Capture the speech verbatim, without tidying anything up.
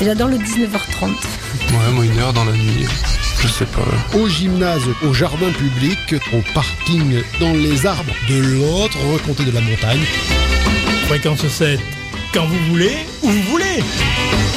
j'adore le dix-neuf heures trente. Ouais, moi une heure dans la nuit, je sais pas. Au gymnase, au jardin public, au parking, dans les arbres de l'autre côté de la montagne. Fréquence sept, quand vous voulez, où vous voulez.